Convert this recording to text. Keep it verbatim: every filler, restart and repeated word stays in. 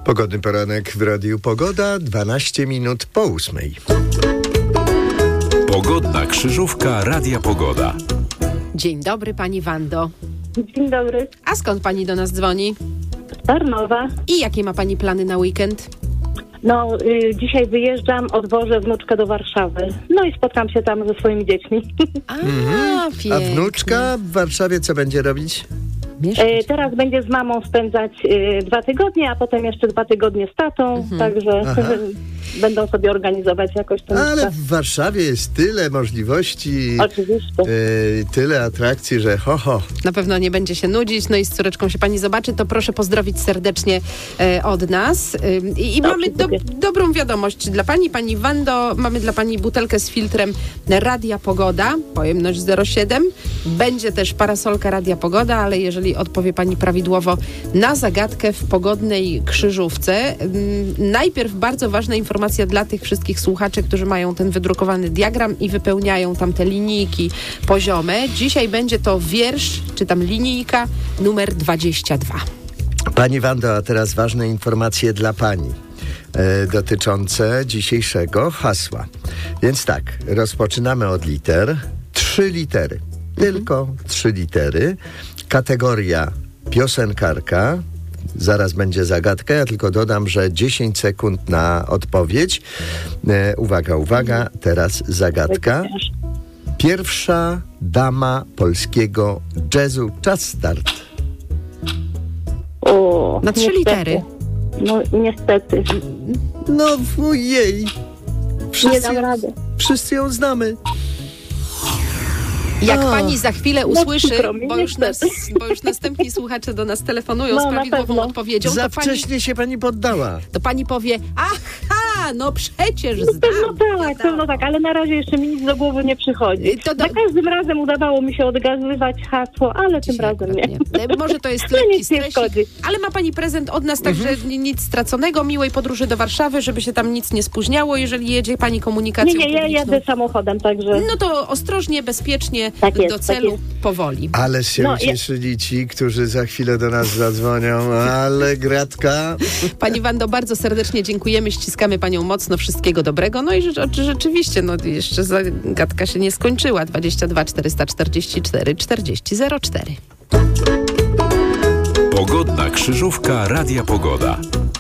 Pogodny poranek w Radiu Pogoda, dwanaście minut po ósmej. Pogodna krzyżówka Radia Pogoda. Dzień dobry, pani Wando. Dzień dobry. A skąd pani do nas dzwoni? Z Tarnowa. I jakie ma pani plany na weekend? No, y, dzisiaj wyjeżdżam, odwożę wnuczkę do Warszawy. No i spotkam się tam ze swoimi dziećmi. A, Mhm. A wnuczka w Warszawie co będzie robić? E, teraz będzie z mamą spędzać y, dwa tygodnie, a potem jeszcze dwa tygodnie z tatą, Mhm. także Aha. będą sobie organizować jakoś ten Ale czas. w Warszawie jest tyle możliwości, Oczywiście. y, tyle atrakcji, że ho, ho. Na pewno nie będzie się nudzić, no i z córeczką się pani zobaczy, to proszę pozdrowić serdecznie e, od nas. E, I i Dobrze, mamy do, dziękuję. dobrą wiadomość dla pani, pani Wando. Mamy dla pani butelkę z filtrem Radia Pogoda, pojemność zero przecinek siedem. Będzie też parasolka Radia Pogoda, ale jeżeli odpowie pani prawidłowo na zagadkę w pogodnej krzyżówce. Ym, najpierw bardzo ważna informacja dla tych wszystkich słuchaczy, którzy mają ten wydrukowany diagram i wypełniają tam te linijki poziome. Dzisiaj będzie to wiersz, czy tam linijka numer dwadzieścia dwa. Pani Wando, a teraz ważne informacje dla pani e, dotyczące dzisiejszego hasła. Więc tak, rozpoczynamy od liter. Trzy litery. Tylko trzy litery. Kategoria piosenkarka. Zaraz będzie zagadka. Ja tylko dodam, że dziesięć sekund na odpowiedź. E, uwaga, uwaga. Teraz zagadka. Pierwsza dama polskiego jazzu. Czas start. O, Na trzy niestety. litery. No niestety. No ojej. Nie Wszyscy, dam rady. wszyscy ją znamy. Jak A. pani za chwilę usłyszy, przykro mi, bo już, nas, niestety. bo już następni słuchacze do nas telefonują No, z na prawidłową pewno. odpowiedzią, Za to pani, wcześnie się pani poddała. to pani powie, aha, no przecież No znam. pewno tak, wiadomo. pewno tak, ale na razie jeszcze mi nic do głowy nie przychodzi. To do- Za każdym razem udawało mi się odgazywać hasło, ale tym Dzisiaj razem nie. akurat nie. Może to jest No lekki nic nie stresik, szkodzi. ale ma pani prezent od nas, także Mhm. nic straconego, miłej podróży do Warszawy, żeby się tam nic nie spóźniało, jeżeli jedzie pani komunikacją Nie, nie, ja publiczną. jadę samochodem, także... No to ostrożnie, bezpiecznie, Tak jest, do tak celu, jest. powoli. Ale się No, ja- ucieszyli ci, którzy za chwilę do nas zadzwonią. Ale gratka. Pani Wando, bardzo serdecznie dziękujemy, ściskamy panią mocno, wszystkiego dobrego. No i rzecz, rzeczywiście, no jeszcze zagadka się nie skończyła. dwadzieścia dwa czterysta czterdzieści cztery czterdzieści zero cztery. Pogodna krzyżówka Radia Pogoda.